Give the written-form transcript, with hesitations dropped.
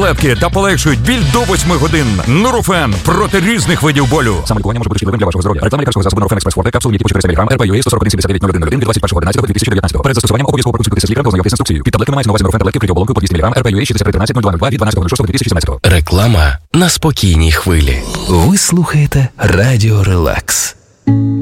таблетки та полегшують біль до 8 годин. Нурофен проти різних видів болю. Саме лікування може бути шкідливим для вашого здоров'я. Реклама лікарського засобу Нурофен Експрес Форте, капсули типу 400 мг, РПЮА 141-79-01-01 від 21.11.2019. Перед застосуванням обов'язково проконсультуйтеся з лікарем та ознайомтесь з інструкцією. Під таблетками мається на увазі Нурофен таблетки в оболонку по 200 мг, РПЮА 6313-0202 від 12.06.2017. Реклама на спокійній хвилі. Ви слухаєте Радіо Релакс.